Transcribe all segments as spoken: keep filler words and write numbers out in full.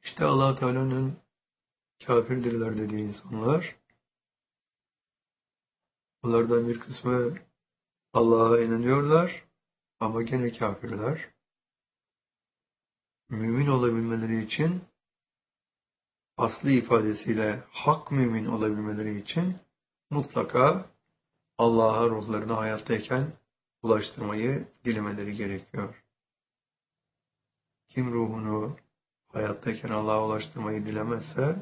İşte Allah Teala'nın kafirdirler dediği insanlar, onlardan bir kısmı Allah'a inanıyorlar ama gene kafirler. Mümin olabilmeleri için, aslı ifadesiyle hak mümin olabilmeleri için mutlaka Allah'a ruhlarını hayattayken ulaştırmayı dilemeleri gerekiyor. Kim ruhunu hayattayken Allah'a ulaştırmayı dilemezse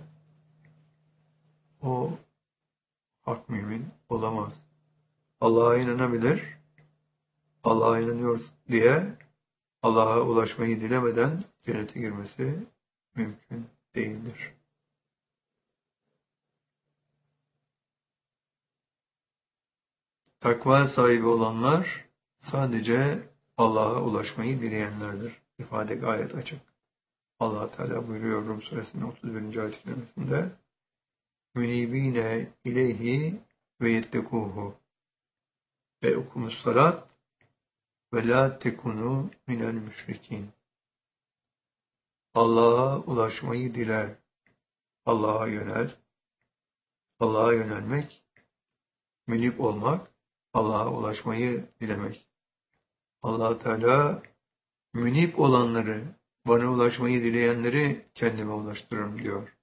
o hak mümin olamaz. Allah'a inanabilir, Allah'a inanıyoruz diye Allah'a ulaşmayı dilemeden cennete girmesi mümkün değildir. Takva sahibi olanlar sadece Allah'a ulaşmayı dileyenlerdir. İfade gayet açık. Allah Teala buyuruyor Rum suresinin otuz birinci ayet-i kerimesinde: "Münibine ileyhi ve yettekuhu ve okumus salat ve la tekunu minel müşrikin." Allah'a ulaşmayı dile, Allah'a yönel. Allah'a yönelmek, münip olmak, Allah'a ulaşmayı dilemek. Allah Teala münip olanları, bana ulaşmayı dileyenleri kendime ulaştırırım diyor.